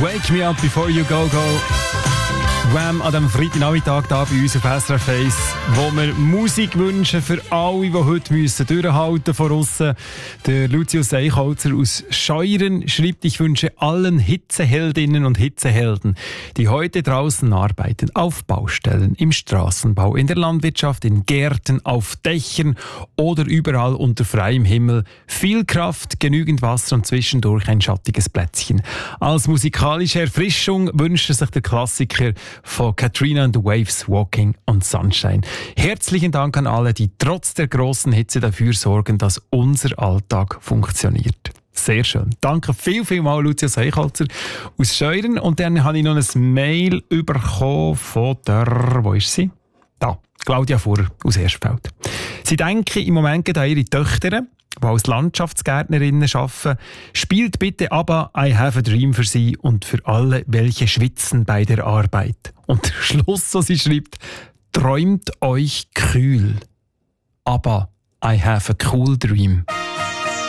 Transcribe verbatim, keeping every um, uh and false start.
Wake Me Up Before You Go Go. Wham an diesem Freitagnachmittag hier bei uns auf S R F eins, wo wir Musik wünschen für alle, die heute müssen durchhalten von aussen. Der Lucius Eichholzer aus Scheuren schreibt, ich wünsche allen Hitzeheldinnen und Hitzehelden, die heute draußen arbeiten, auf Baustellen, im Straßenbau, in der Landwirtschaft, in Gärten, auf Dächern oder überall unter freiem Himmel, viel Kraft, genügend Wasser und zwischendurch ein schattiges Plätzchen. Als musikalische Erfrischung wünscht sich der Klassiker von Katrina and the Waves, Walking on Sunshine. Herzlichen Dank an alle, die trotz der grossen Hitze dafür sorgen, dass unser Alltag funktioniert. Sehr schön. Danke viel, viel mal, Lucius Eichholzer aus Scheuren. Und dann habe ich noch ein Mail bekommen von der, wo ist sie? Da, Claudia Fuhrer aus Erstfeld. Sie denken im Moment an ihre Töchter, die als Landschaftsgärtnerinnen arbeiten. Spielt bitte aber I Have a Dream für sie und für alle, welche schwitzen bei der Arbeit. Und der Schluss, so sie schreibt, träumt euch kühl. Aber I have a cool dream.